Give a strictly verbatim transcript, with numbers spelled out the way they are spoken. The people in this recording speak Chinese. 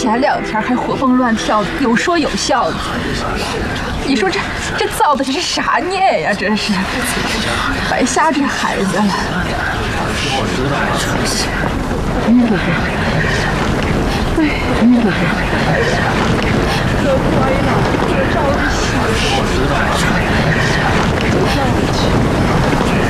前两天还活蹦乱跳的，有说有笑的。你说这这造的这是啥孽呀？真是白瞎这孩子了。嗯，哎，嗯，这乖了，这照着洗。我知道。